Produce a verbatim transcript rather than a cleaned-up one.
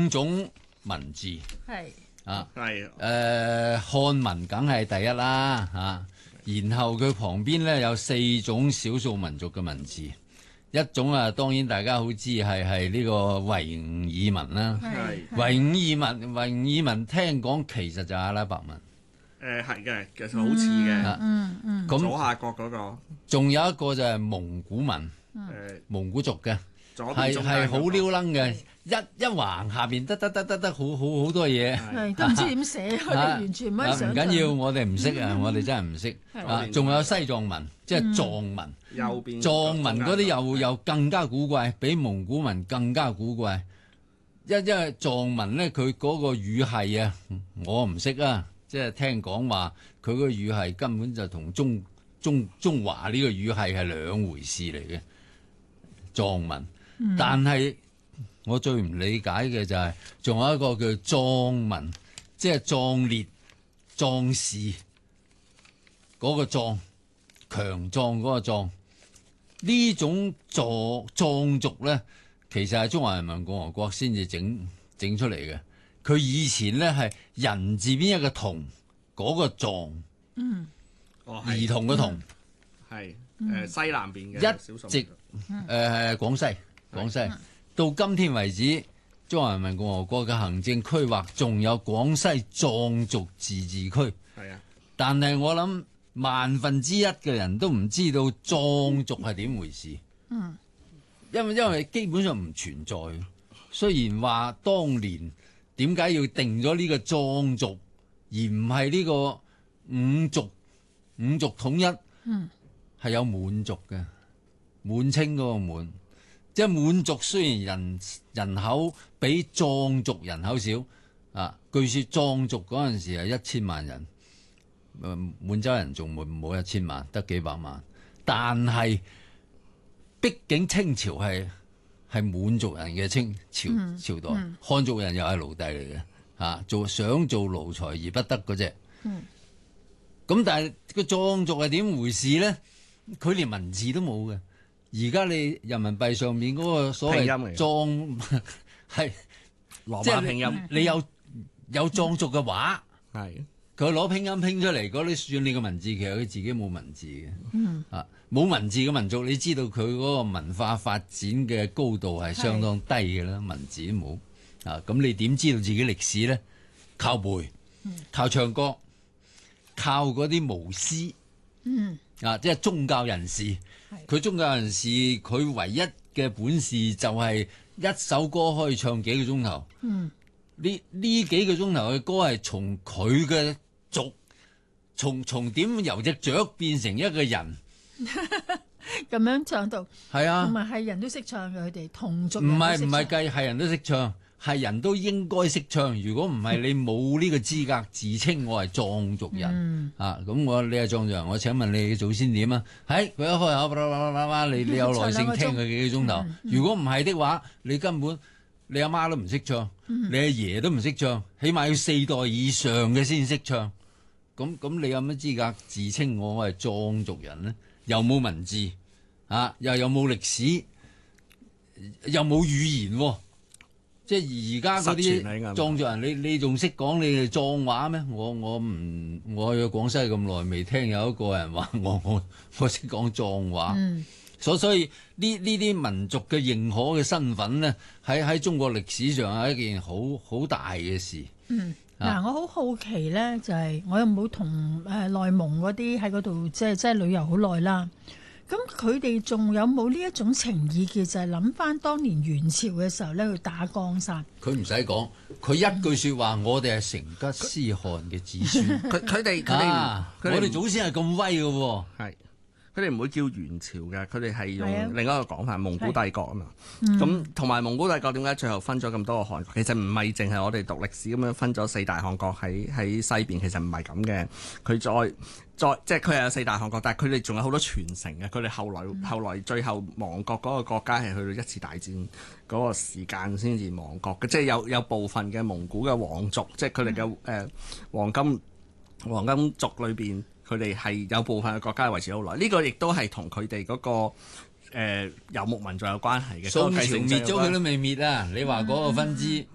兩種文字， 係啊， 係誒漢文梗係第一啦嚇、啊，然後佢旁邊咧有四種少數民族嘅文字，一種啊當然大家好知係係呢個維吾爾文啦， 係維吾爾文維吾爾文聽講其實就係阿拉伯文。 誒係嘅，其實好似嘅。 嗯嗯左咁下角嗰個仲有一個就係蒙古文， 誒蒙古族嘅， 左邊係中間係好嗰個撩楞嘅，一一橫下邊得得得得得好好好多嘢。 係都唔知點寫，我哋完全唔可以啊想像。 唔緊要，我哋唔識啊，我哋真係唔識係啊。仲有西藏文，即係藏文， 右邊藏文嗰啲又又更加古怪，比蒙古文更加古怪。因因為藏文咧，佢嗰個語系啊，我唔識啊。即係聽講話，佢嗰個語系根本就同中中中華呢個語系係兩回事嚟嘅藏文。 嗯但係我最唔理解嘅就係、是，仲有一個叫壯文，即係壯烈、壯士嗰個壯，強壯嗰個壯。呢種壯壯族咧，其實係中華人民共和國先至整整出嚟嘅。佢以前咧係人字邊一個童嗰、那個壯， 嗯哦兒童嘅童， 係誒西南邊嘅一少數直誒係廣西廣西到今天為止，中華人民共和國嘅行政區劃仲有廣西壯族自治區， 係啊， 但係我諗萬分之一嘅人都唔知道壯族係點回事， 嗯， 因為因為基本上唔存在。雖然話當年。點解要定咗呢個壯族，而唔係呢個五族五族統一？ 嗯，係有滿族嘅滿清嗰個滿，即係滿族雖然人人口比壯族人口少啊，據說壯族嗰陣時係一千萬人，誒滿洲人仲冇冇一千萬，得幾百萬。但係畢竟清朝係。係滿族人嘅清朝朝代，嗯嗯、漢族人又係奴隸嚟嘅，嚇做想做奴才而不得嗰隻。咁、嗯、但係個壯族係點回事咧？佢連文字都冇嘅。而家你人民幣上面嗰個所謂壯係羅馬拼音， 你有有壯族嘅話係佢攞拼音拼出嚟嗰啲算你嘅文字，其實佢自己冇文字嘅。 嗯啊。冇文字嘅民族，你知道佢嗰個文化發展嘅高度係相當低嘅啦，文字都冇啊！咁你點知道自己歷史咧？靠背，靠唱歌，靠嗰啲巫師， 嗯啊，即係宗教人士。佢宗教人士佢唯一嘅本事就係一首歌可以唱幾個鐘頭。 嗯， 呢呢幾個鐘頭嘅歌係從佢嘅族，從從點由隻雀變成一個人。 咁樣唱到係啊， 同埋係人都識唱嘅，佢哋同族唔係唔係計係人都識唱，係人都應該識唱。如果唔係，你冇呢個資格自稱我係壯族人、嗯、啊！咁我你係壯族人，我請問你嘅祖先點啊？係佢一開口，啦啦啦啦，你你有耐性聽佢幾個鐘頭。嗯嗯、如果唔係的話，你根本你阿媽都唔識唱，嗯、你阿爺都唔識唱，起碼要四代以上嘅先識唱。咁咁，你有乜資格自稱我我係壯族人呢？又冇文字，啊，又有冇歷史，又冇語言、啊，即係而家嗰啲壯族人，你你仲識講你哋壯話咩？我我唔，我去廣西咁耐，未聽有一個人話我我我識講壯話。嗯、所所以呢呢啲民族嘅認可嘅身份呢，喺喺中國歷史上係一件好好大嘅事。 嗯。嗱、啊，我好好奇咧，就係、是、我有冇同誒內蒙嗰啲喺嗰度，即係即係旅遊好耐啦。咁佢哋仲有冇呢一種情意結，就係諗翻當年元朝嘅時候咧，去打江山。 佢唔使講，佢一句說話，嗯、我哋係成吉思汗嘅子孫。 佢佢哋佢哋， 我哋祖先係咁威嘅喎。 係。佢哋唔會叫元朝嘅，佢哋係用另一個講法，蒙古帝國啊嘛。 嗯、 咁同埋蒙古帝國點解最後分咗咁多個汗國？其實唔係淨係我哋讀歷史咁樣分咗四大汗國喺喺西邊，其實唔係咁嘅。佢再再即係佢係有四大汗國，但係佢哋仲有好多傳承嘅。佢哋後來、嗯、後來最後亡國嗰個國家係去到一次大戰嗰個時間先至亡國嘅，即係有有部分嘅蒙古嘅皇族，即係佢哋嘅誒黃金黃金族裏邊。佢哋係有部分嘅國家維持好耐，呢、這個亦都係同佢哋嗰個誒、呃、遊牧民族有關係嘅。 宋朝滅咗佢都未滅啊！你話嗰個分支